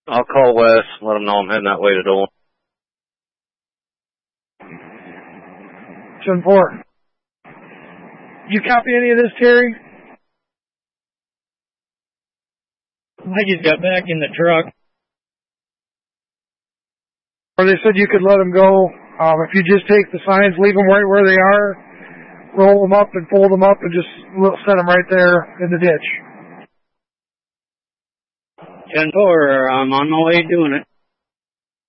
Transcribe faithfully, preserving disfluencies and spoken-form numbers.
I'll call Wes, let him know I'm heading that way to Dolan. ten four. You copy any of this, Terry? I just got back in the truck. Or they said you could let them go. Um, if you just take the signs, leave them right where they are, roll them up and fold them up and just set them right there in the ditch. ten four, I'm on my way doing it.